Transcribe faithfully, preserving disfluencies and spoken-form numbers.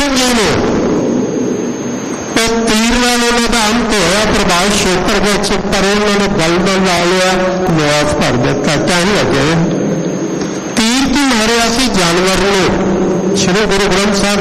ਦਰਸ਼ਨ ਜੀ ਨੇ ਉਹ ਤੀਰ ਨਾਲ ਉਹਨਾਂ ਦਾ ਅੰਤ ਹੋਇਆ ਪ੍ਰਭਾਤ ਖੇਤਰ ਵਿੱਚ, ਪਰ ਉਹਨਾਂ ਨੇ ਗਲ ਨਾਲ ਲਾ ਲਿਆ, ਨਿਵਾਸ ਭਰ ਦਿੱਤਾ। ਟਾਈਮ ਲੱਗੇ, ਤੀਰ ਕੀ ਮਾਰਿਆ ਸੀ ਜਾਨਵਰ ਨੂੰ। ਸ਼੍ਰੀ ਗੁਰੂ ਗ੍ਰੰਥ ਸਾਹਿਬ